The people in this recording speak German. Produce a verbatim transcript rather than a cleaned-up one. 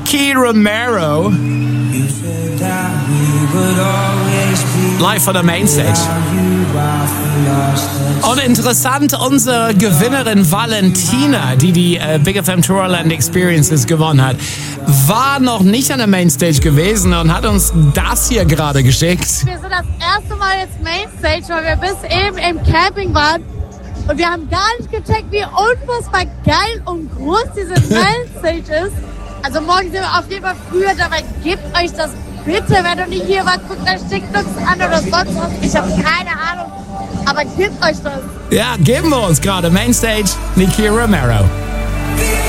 Nicky Romero. Live von der Mainstage. Und interessant, unsere Gewinnerin Valentina, die die äh, Big F M Tomorrowland Experiences gewonnen hat, war noch nicht an der Mainstage gewesen und hat uns das hier gerade geschickt. Wir sind das erste Mal jetzt Mainstage, weil wir bis eben im Camping waren. Und wir haben gar nicht gecheckt, wie unfassbar geil und groß diese Mainstage ist. Also morgen sind wir auf jeden Fall früher dabei. Gebt euch das bitte, wenn du nicht hier wart, guckt euch TikToks an oder sonst was. Ich habe keine Ahnung, aber gebt euch das. Ja, geben wir uns gerade. Mainstage, Nicky Romero.